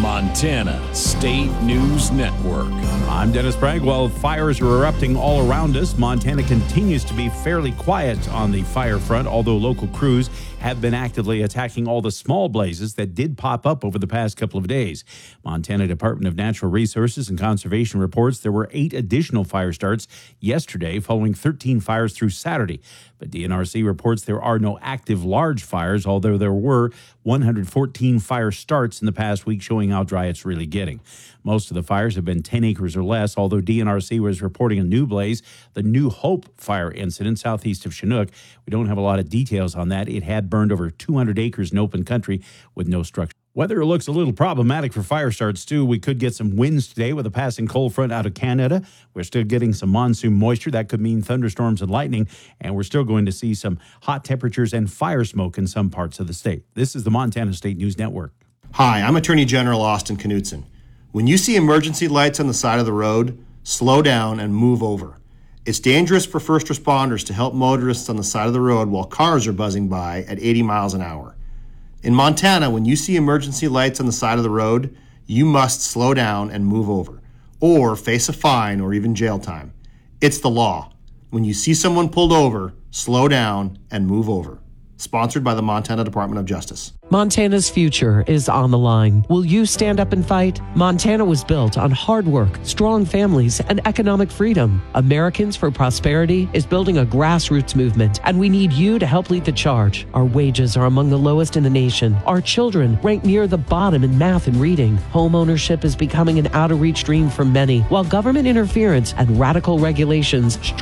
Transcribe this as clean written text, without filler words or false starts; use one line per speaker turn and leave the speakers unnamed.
Montana State News Network.
I'm Dennis Bragg. While fires are erupting all around us, Montana continues to be fairly quiet on the fire front, although local crews have been actively attacking all the small blazes that did pop up over the past couple of days. Montana Department of Natural Resources and Conservation reports there were 8 additional fire starts yesterday, following 13 fires through Saturday. But DNRC reports there are no active large fires, although there were 114 fire starts in the past week, showing how dry it's really getting. Most of the fires have been 10 acres or less, although DNRC was reporting a new blaze, the New Hope fire incident southeast of Chinook. We don't have a lot of details on that. It had burned over 200 acres in open country with no structure. Weather looks a little problematic for fire starts, too. We could get some winds today with a passing cold front out of Canada. We're still getting some monsoon moisture. That could mean thunderstorms and lightning. And we're still going to see some hot temperatures and fire smoke in some parts of the state. This is the Montana State News Network.
Hi, I'm Attorney General Austin Knudsen. When you see emergency lights on the side of the road, slow down and move over. It's dangerous for first responders to help motorists on the side of the road while cars are buzzing by at 80 miles an hour. In Montana, when you see emergency lights on the side of the road, you must slow down and move over, or face a fine or even jail time. It's the law. When you see someone pulled over, slow down and move over. Sponsored by the Montana Department of Justice.
Montana's future is on the line. Will you stand up and fight? Montana was built on hard work, strong families, and economic freedom. Americans for Prosperity is building a grassroots movement, and we need you to help lead the charge. Our wages are among the lowest in the nation. Our children rank near the bottom in math and reading. Home ownership is becoming an out-of-reach dream for many, while government interference and radical regulations